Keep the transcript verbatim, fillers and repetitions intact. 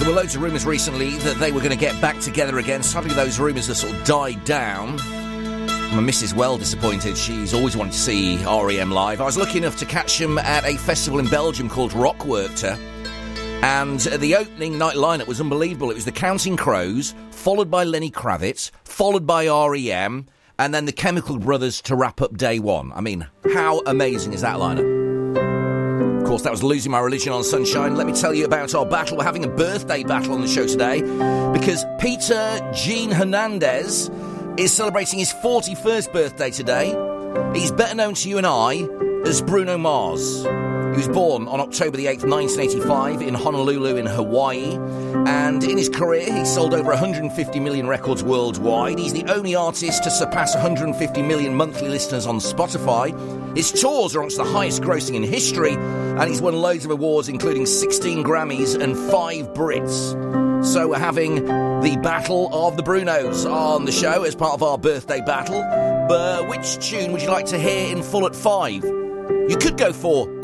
were loads of rumours recently that they were going to get back together again. Sadly, those rumours have sort of died down. My missus well disappointed. She's always wanted to see R E M live. I was lucky enough to catch them at a festival in Belgium called Rockwerchter. And the opening night lineup was unbelievable. It was the Counting Crows, followed by Lenny Kravitz, followed by R E M, and then the Chemical Brothers to wrap up day one. I mean, how amazing is that lineup? Of course, that was Losing My Religion on Sunshine. Let me tell you about our battle. We're having a birthday battle on the show today because Peter Gene Hernandez is celebrating his forty-first birthday today. He's better known to you and I as Bruno Mars. He was born on October the eighth, nineteen eighty-five in Honolulu in Hawaii, and in his career he sold over one hundred fifty million records worldwide. He's the only artist to surpass one hundred fifty million monthly listeners on Spotify. His tours are amongst the highest grossing in history, and he's won loads of awards including sixteen Grammys and five Brits. So we're having the Battle of the Brunos on the show as part of our birthday battle. But which tune would you like to hear in full at five? You could go for